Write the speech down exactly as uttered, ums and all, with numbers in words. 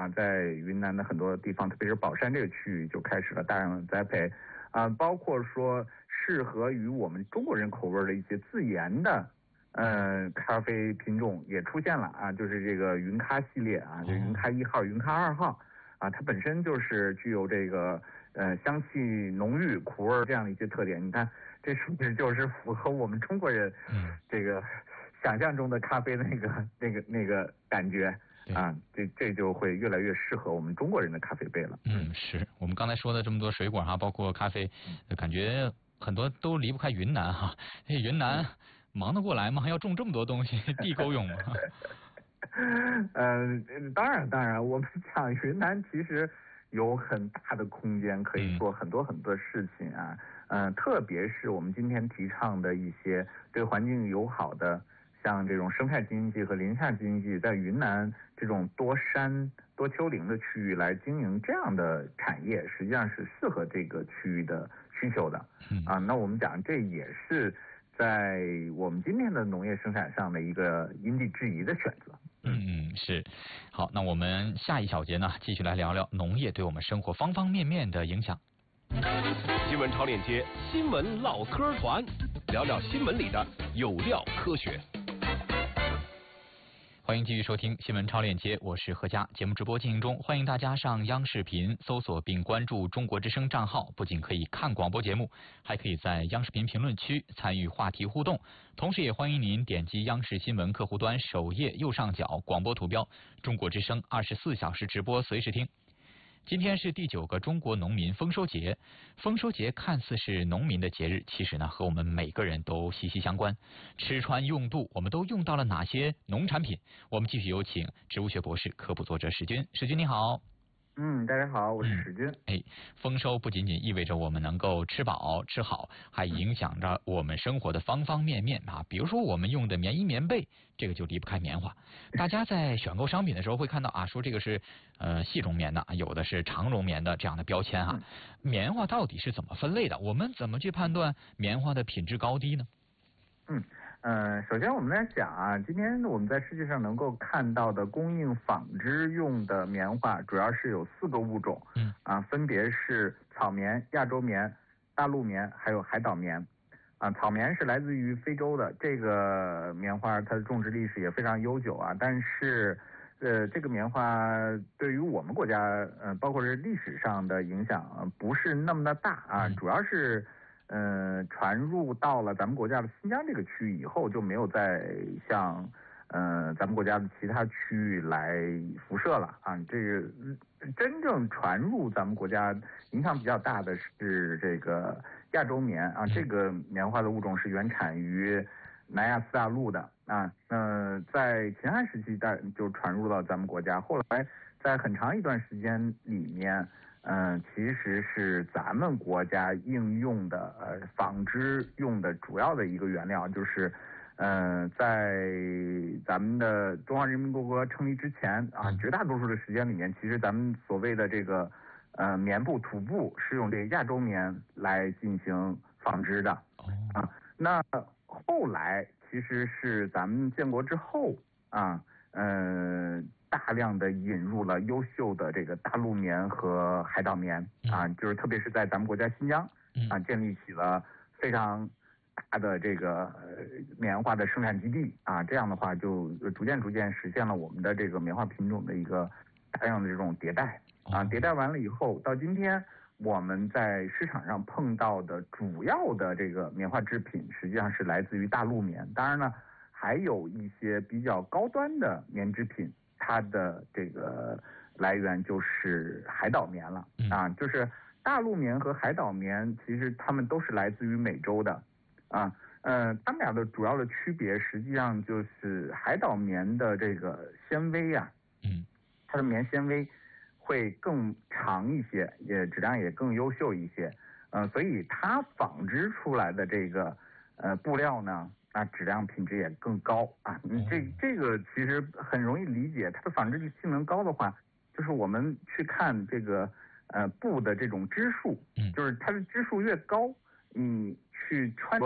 啊，在云南的很多地方，特别是保山这个区域就开始了大量的栽培啊，包括说适合于我们中国人口味的一些自研的呃咖啡品种也出现了啊，就是这个云咖系列啊，就云咖一号、云咖二号啊，它本身就是具有这个呃香气浓郁、苦味这样的一些特点。你看，这是不是就是符合我们中国人这个想象中的咖啡的那个那个那个感觉啊？这这就会越来越适合我们中国人的咖啡杯了。 嗯，是我们刚才说的这么多水果哈，包括咖啡，感觉很多都离不开云南哈。云南忙得过来吗？还要种这么多东西，地够用吗？ 嗯、呃，当然当然，我们讲云南其实有很大的空间可以做很多很多事情啊。嗯、呃，特别是我们今天提倡的一些对环境友好的，像这种生态经济和林下经济，在云南这种多山多丘陵的区域来经营这样的产业，实际上是适合这个区域的需求的。啊，那我们讲这也是在我们今天的农业生产上的一个因地制宜的选择。 嗯嗯，是。好，那我们下一小节呢，继续来聊聊农业对我们生活方方面面的影响。 新闻超链接，新闻唠嗑团，聊聊新闻里的有料科学。 欢迎继续收听新闻超链接，我是何佳。节目直播进行中，欢迎大家上央视频搜索并关注中国之声账号，不仅可以看广播节目，还可以在央视频评论区参与话题互动。同时也欢迎您点击央视新闻客户端首页右上角广播图标，中国之声二十四小时直播随时听。今天是第九个中国农民丰收节，丰收节看似是农民的节日，其实呢和我们每个人都息息相关。吃穿用度，我们都用到了哪些农产品？我们继续有请植物学博士、科普作者史军。史军你好。 嗯，大家好，我是史军。 嗯、哎，丰收不仅仅意味着我们能够吃饱吃好，还影响着我们生活的方方面面啊。比如说我们用的棉衣棉被，这个就离不开棉花。大家在选购商品的时候会看到啊，说这个是呃细绒棉的，有的是长绒棉的这样的标签啊。棉花到底是怎么分类的？我们怎么去判断棉花的品质高低呢？ 嗯。呃，首先我们来讲啊，今天我们在世界上能够看到的供应纺织用的棉花，主要是有四个物种，嗯啊，分别是草棉、亚洲棉、大陆棉，还有海岛棉。啊，草棉是来自于非洲的，这个棉花它的种植历史也非常悠久啊，但是呃，这个棉花对于我们国家呃，包括是历史上的影响、呃、不是那么的大啊，主要是。呃，传入到了咱们国家的新疆这个区域以后，就没有再向呃咱们国家的其他区域来辐射了啊。这个真正传入咱们国家影响比较大的是这个亚洲棉啊，这个棉花的物种是原产于南亚次大陆的啊。呃，在秦汉时期带就传入到咱们国家，后来在很长一段时间里面。嗯、呃，其实是咱们国家应用的呃纺织用的主要的一个原料，就是呃在咱们的中华人民共和国成立之前啊，绝大多数的时间里面，其实咱们所谓的这个呃棉布、土布是用这个亚洲棉来进行纺织的啊。那后来其实是咱们建国之后啊，嗯、呃。大量的引入了优秀的这个大陆棉和海岛棉啊，就是特别是在咱们国家新疆啊，建立起了非常大的这个呃棉花的生产基地啊，这样的话就逐渐逐渐实现了我们的这个棉花品种的一个大量的这种迭代啊，迭代完了以后，到今天我们在市场上碰到的主要的这个棉花制品，实际上是来自于大陆棉，当然呢，还有一些比较高端的棉制品。它的这个来源就是海岛棉了啊，就是大陆棉和海岛棉，其实它们都是来自于美洲的啊，呃，它们俩的主要的区别，实际上就是海岛棉的这个纤维啊，嗯，它的棉纤维会更长一些，也质量也更优秀一些，呃，所以它纺织出来的这个呃布料呢。啊，质量品质也更高啊！这这个其实很容易理解，它的纺织性能高的话，就是我们去看这个呃布的这种支数，就是它的支数越高，你去穿。